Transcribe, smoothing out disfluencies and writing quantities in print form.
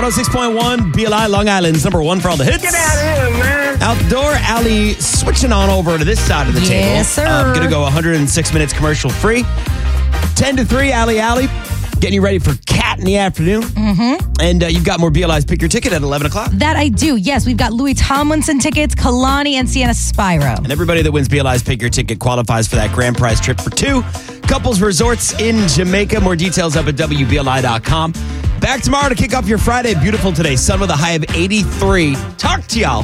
106.1 BLI Long Island's number one for all the hits. Get out of here, man. Outdoor Alley switching on over to this side of the table. Yes, sir. I'm going to go 106 minutes commercial free. 10 to 3, Alley. Getting you ready for Cat in the afternoon. Mm-hmm. And you've got more BLI's Pick Your Ticket at 11 o'clock. That I do. Yes, we've got Louis Tomlinson tickets, Kalani, and Sienna Spyro. And everybody that wins BLI's Pick Your Ticket qualifies for that grand prize trip for 2 couples resorts in Jamaica. More details up at WBLI.com. Back tomorrow to kick off your Friday. Beautiful today. Sun with a high of 83. Talk to y'all